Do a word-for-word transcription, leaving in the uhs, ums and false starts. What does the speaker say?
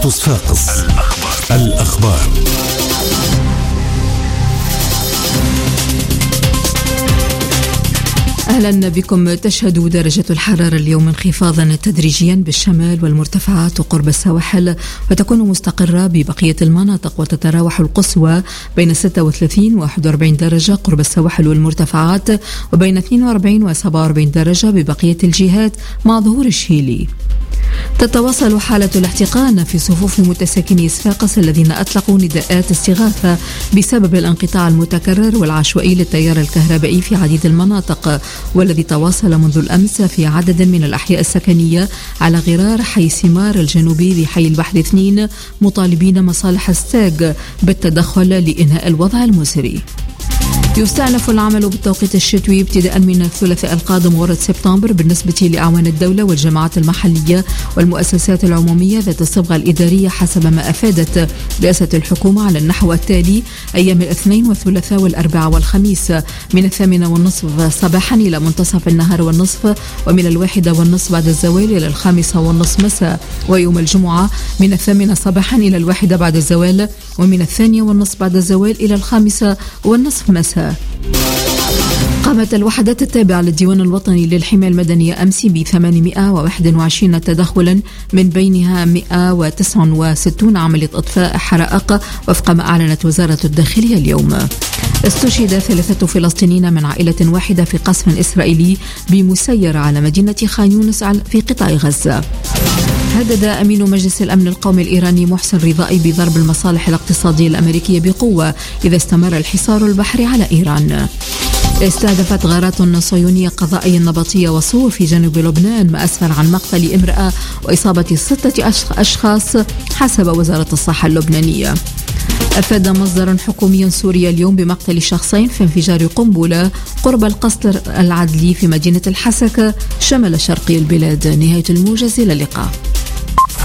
إذاعة صفاقس. الأخبار, الأخبار. أهلا بكم. تشهد درجة الحرارة اليوم انخفاضا تدريجيا بالشمال والمرتفعات وقرب السواحل، وتكون مستقرة ببقية المناطق، وتتراوح القصوى بين ستة وثلاثين وواحد وأربعين درجة قرب السواحل والمرتفعات، وبين اثنين وأربعين وسبعة وأربعين درجة ببقية الجهات مع ظهور الشيلي. تتواصل حالة الاحتقان في صفوف متساكني صفاقس الذين أطلقوا نداءات استغاثة بسبب الانقطاع المتكرر والعشوائي للتيار الكهربائي في عديد المناطق، والذي تواصل منذ الأمس في عدد من الأحياء السكنية على غرار حي سمار الجنوبي بحي البحر اثنين، مطالبين مصالح الساج بالتدخل لإنهاء الوضع المزري. يستأنف العمل بالتوقيت الشتوي ابتداء من الثلاثاء القادم ورد سبتمبر بالنسبة لأعوان الدولة والجماعات المحلية والمؤسسات العمومية ذات الصبغة الإدارية، حسب ما أفادت رئاسة الحكومة على النحو التالي: أيام الاثنين والثلاثاء والأربعاء والخميس من الثامنة والنصف صباحا إلى منتصف النهار والنصف، ومن الواحدة والنصف بعد الزوال إلى الخامسة والنصف مساء، ويوم الجمعة من الثامنة صباحا إلى الواحدة بعد الزوال، ومن الثانية والنصف بعد الزوال إلى الخامسة والنصف مساء. قامت الوحدات التابعة للديوان الوطني للحماية المدنية أمس ب ثمانمائة وواحد وعشرين تدخلا، من بينها مئة وتسعة وستين عملية إطفاء حرائق وفق ما أعلنت وزارة الداخلية اليوم. استشهد ثلاثة فلسطينيين من عائلة واحدة في قصف إسرائيلي بمسيرة على مدينة خان يونس في قطاع غزة. هدد أمين مجلس الأمن القومي الإيراني محسن رضائي بضرب المصالح الاقتصادية الأمريكية بقوة إذا استمر الحصار البحري على إيران. استهدفت غارات صهيونية قضائية نبطية وصور في جنوب لبنان، ما أسفر عن مقتل امرأة وإصابة ستة أشخاص حسب وزارة الصحة اللبنانية. أفاد مصدر حكومي سوري اليوم بمقتل شخصين في انفجار قنبلة قرب القصر العدلي في مدينة الحسكة شمال شرقي البلاد. نهاية الموجز، إلى اللقاء.